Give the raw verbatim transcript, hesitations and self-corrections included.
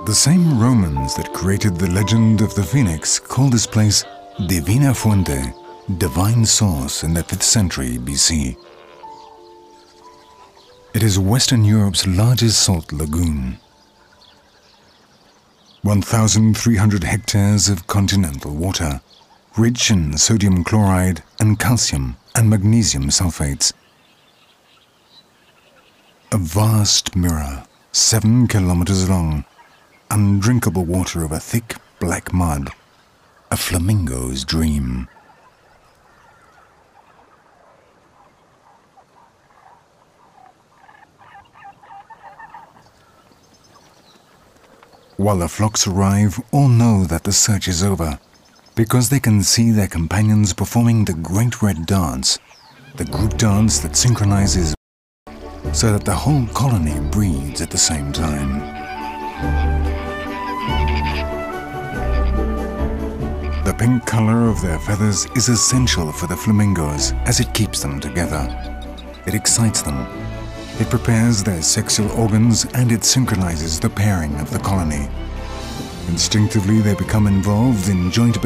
The same Romans that created the legend of the phoenix called this place Divina Fuente, divine source, in the fifth century B C. It is Western Europe's largest salt lagoon. one thousand three hundred hectares of continental water, rich in sodium chloride and calcium and magnesium sulfates. A vast mirror, seven kilometers long, undrinkable water of a thick black mud, a flamingo's dream. While the flocks arrive, all know that the search is over, because they can see their companions performing the Great Red Dance, the group dance that synchronizes so that the whole colony breathes at the same time. The pink color of their feathers is essential for the flamingos as it keeps them together. It excites them. It prepares their sexual organs and it synchronizes the pairing of the colony. Instinctively, they become involved in joint